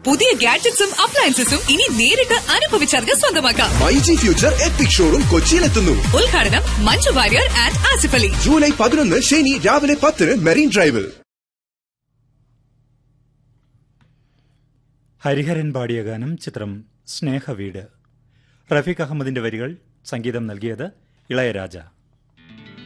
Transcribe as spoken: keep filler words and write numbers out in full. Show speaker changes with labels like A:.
A: പുതിയ ഗാഡ്ജറ്റ്സും അപ്ലയൻസസും ഇനി നേരിട്ട് അനുഭവിച്ചറിഞ്ഞ് സ്വന്തമാക്കാം.
B: MyG future EPIC showroom കൊച്ചിയിലെത്തുന്നു.
A: ഉദ്ഘാടനം മഞ്ജു വാര്യർ ആൻഡ് ആസിഫ് അലി.
B: ജൂലൈ പതിനൊന്ന് ശനി രാവിലെ പത്തിന് മെറീൻ ഡ്രൈവിൽ.
C: ഹരിഹരൻ പാടിയ ഗാനം ചിത്രം സ്നേഹവീട്. റഫീഖ് അഹമ്മദിന്റെ വരികൾ, സംഗീതം നൽകിയത് ഇളയരാജ.